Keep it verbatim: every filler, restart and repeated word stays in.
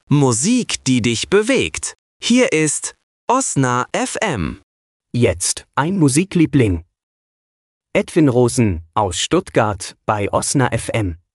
Musik, die dich bewegt. Hier ist Osna F M. Jetzt ein Musikliebling. Edwin Rosen aus Stuttgart bei Osna F M.